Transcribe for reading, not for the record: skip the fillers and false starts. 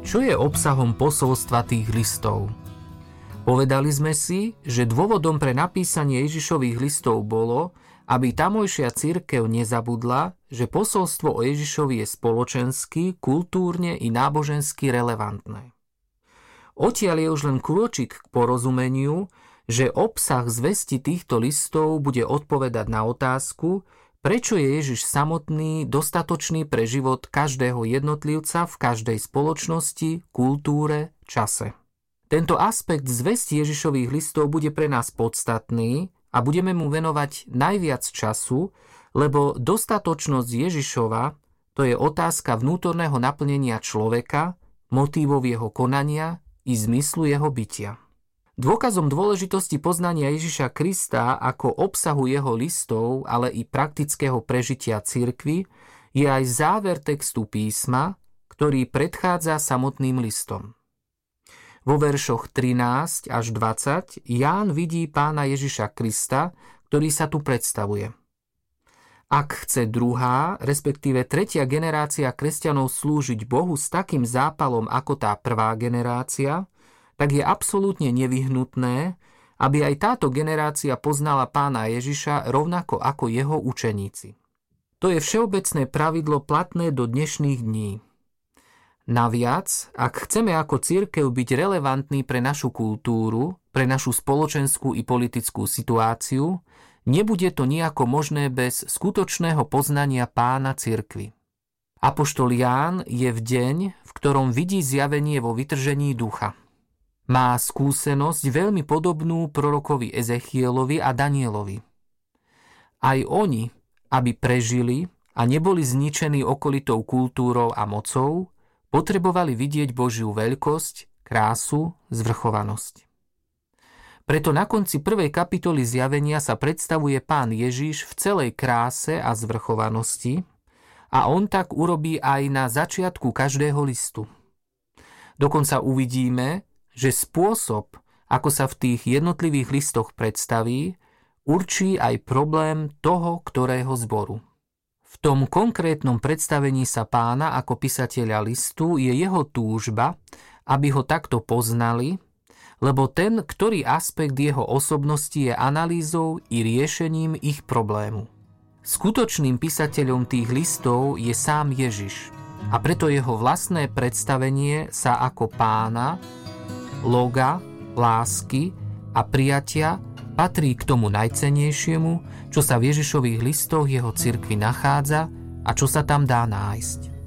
Čo je obsahom posolstva tých listov? Povedali sme si, že dôvodom pre napísanie Ježišových listov bolo, aby tamojšia cirkev nezabudla, že posolstvo o Ježišovi je spoločensky, kultúrne i nábožensky relevantné. Odtiaľ je už len krôčik k porozumeniu, že obsah zvesti týchto listov bude odpovedať na otázku, prečo je Ježiš samotný dostatočný pre život každého jednotlivca v každej spoločnosti, kultúre, čase. Tento aspekt zvesti Ježišových listov bude pre nás podstatný a budeme mu venovať najviac času, lebo dostatočnosť Ježišova to je otázka vnútorného naplnenia človeka, motívov jeho konania i zmyslu jeho bytia. Dôkazom dôležitosti poznania Ježiša Krista ako obsahu jeho listov, ale i praktického prežitia cirkvi je aj záver textu písma, ktorý predchádza samotným listom. Vo veršoch 13 až 20 Ján vidí Pána Ježiša Krista, ktorý sa tu predstavuje. Ak chce druhá, respektíve tretia generácia kresťanov slúžiť Bohu s takým zápalom ako tá prvá generácia, tak je absolútne nevyhnutné, aby aj táto generácia poznala Pána Ježiša rovnako ako jeho učeníci. To je všeobecné pravidlo platné do dnešných dní. Naviac, ak chceme ako cirkev byť relevantní pre našu kultúru, pre našu spoločenskú i politickú situáciu, nebude to nejako možné bez skutočného poznania Pána cirkvi. Apoštol Ján je v deň, v ktorom vidí zjavenie vo vytržení ducha. Má skúsenosť veľmi podobnú prorokovi Ezechielovi a Danielovi. Aj oni, aby prežili a neboli zničení okolitou kultúrou a mocou, potrebovali vidieť Božiu veľkosť, krásu, zvrchovanosť. Preto na konci prvej kapitoly zjavenia sa predstavuje Pán Ježiš v celej kráse a zvrchovanosti a on tak urobí aj na začiatku každého listu. Dokonca uvidíme, že spôsob, ako sa v tých jednotlivých listoch predstaví, určí aj problém toho, ktorého zboru. V tom konkrétnom predstavení sa Pána ako písateľa listu je jeho túžba, aby ho takto poznali, lebo ten, ktorý aspekt jeho osobnosti je analýzou i riešením ich problému. Skutočným písateľom tých listov je sám Ježiš a preto jeho vlastné predstavenie sa ako Pána, loga, lásky a prijatia patrí k tomu najcennejšiemu, čo sa v Ježišových listoch jeho cirkvi nachádza a čo sa tam dá nájsť.